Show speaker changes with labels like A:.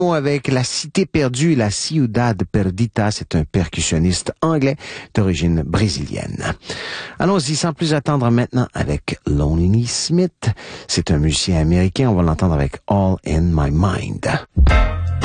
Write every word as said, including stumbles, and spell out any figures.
A: avec La Cité perdue, La Ciudad Perdita. C'est un percussionniste anglais d'origine brésilienne. Allons-y sans plus attendre maintenant avec Lonnie Smith. C'est un musicien américain. On va l'entendre avec All in My Mind.